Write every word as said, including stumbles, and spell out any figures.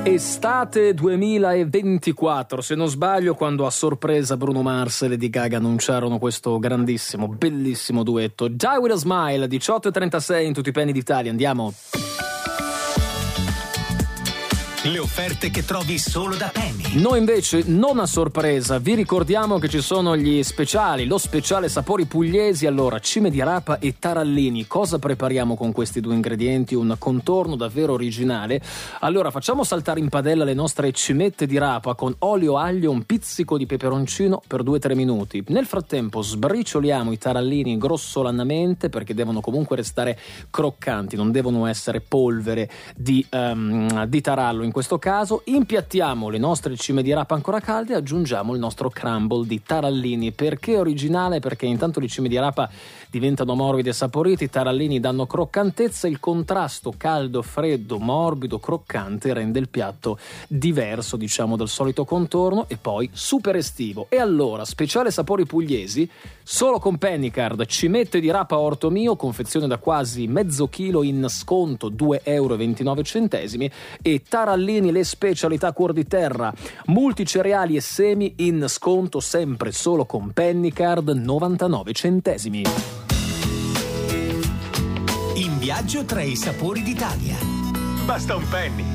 Estate duemilaventiquattro, se non sbaglio, quando a sorpresa Bruno Mars e Lady Gaga annunciarono questo grandissimo, bellissimo duetto. Die With A Smile, diciotto e trentasei in tutti i penny d'Italia, andiamo! Le offerte che trovi solo da Penny. Noi invece, non a sorpresa, vi ricordiamo che ci sono gli speciali, lo speciale sapori pugliesi. Allora, cime di rapa e tarallini, cosa prepariamo con questi due ingredienti? Un contorno davvero originale. Allora, facciamo saltare in padella le nostre cimette di rapa con olio, aglio, un pizzico di peperoncino per due tre minuti. Nel frattempo sbricioliamo i tarallini grossolanamente, perché devono comunque restare croccanti, non devono essere polvere di, um, di tarallo. In questo caso impiattiamo le nostre cime di rapa ancora calde e aggiungiamo il nostro crumble di tarallini. Perché originale? Perché intanto le cime di rapa diventano morbide e saporite, i tarallini danno croccantezza, il contrasto caldo, freddo, morbido, croccante rende il piatto diverso, diciamo, dal solito contorno, e poi super estivo. E allora, speciale sapori pugliesi, solo con Pennycard, cimette di rapa Orto Mio, confezione da quasi mezzo chilo in sconto, due euro e ventinove centesimi, e tarallini le specialità cuor di terra, multicereali e semi in sconto sempre solo con Pennycard, novantanove centesimi. In viaggio tra i sapori d'Italia. Basta un penny.